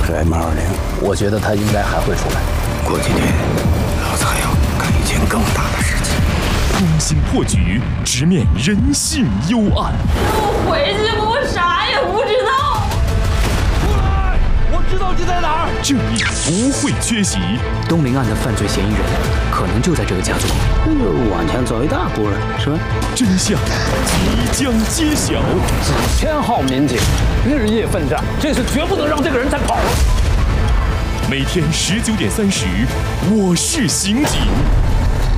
是 M20， 我觉得他应该还会出来。 过几天，老子还要干一件更大的事情。 攻心破局，直面人性幽暗。 我回去吧，我啥也不知道。 出来！我知道你在哪儿。 正义不会缺席。 东林案的犯罪嫌疑人可能就在这个家族里。 那就往前走一大步了，是吧？ 真相即将揭晓。 几千号民警日夜奋战，这次绝不能让这个人再跑了。 每天19点30，我是刑警。